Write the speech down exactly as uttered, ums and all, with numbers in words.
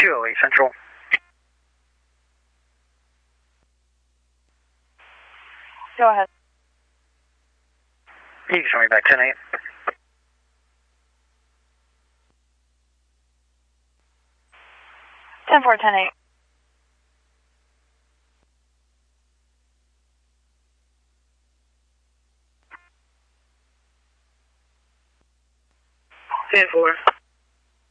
two oh eight Central. Go ahead. You can show me back ten eight. ten four, ten eight. ten four.